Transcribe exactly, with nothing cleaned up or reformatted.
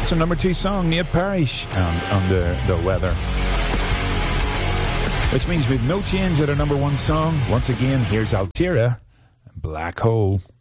It's a number two song, Nate Parrish and Under the Weather. Which means we've no change at our number one song. Once again, here's Altira, Black Hole.